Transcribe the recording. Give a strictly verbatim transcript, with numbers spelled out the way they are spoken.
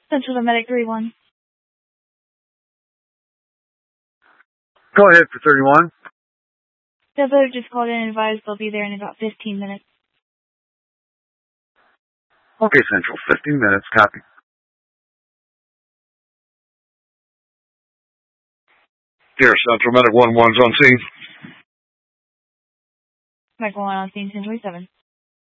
Central to Medic thirty-one. Go ahead for thirty-one. Devil just called in and advised they'll be there in about fifteen minutes. Okay, Central, fifteen minutes, copy. Here, Central Medic one one's on scene. Medic one on scene, ten twenty-seven.